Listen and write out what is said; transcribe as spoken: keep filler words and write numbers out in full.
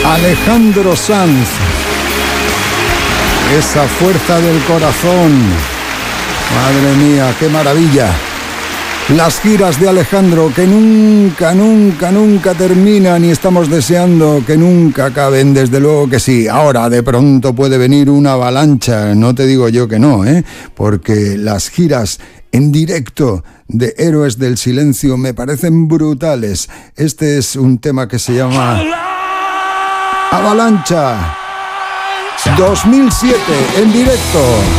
Alejandro Sanz, esa fuerza del corazón. Madre mía, qué maravilla. Las giras de Alejandro que nunca, nunca, nunca terminan y estamos deseando que nunca acaben, desde luego que sí. Ahora de pronto puede venir una avalancha, no te digo yo que no, ¿eh? Porque las giras en directo de Héroes del Silencio me parecen brutales. Este es un tema que se llama Avalancha dos mil siete en directo.